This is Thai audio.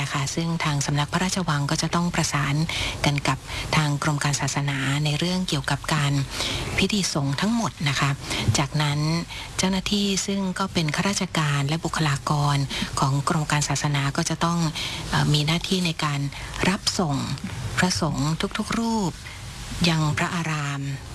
นะคะซึ่งทางสำนักพระราชวังก็จะต้องประสานกันกับทางกรมการศาสนาในเรื่องเกี่ยวกับการพิธีสงฆ์ทั้งหมดนะคะจากนั้นเจ้าหน้าที่ซึ่งก็เป็นข้าราชการและบุคลากรของกรมการศาสนาก็จะต้องมีหน้าที่ในการรับส่งพระสงฆ์ทุกๆรูปยังพระอาราม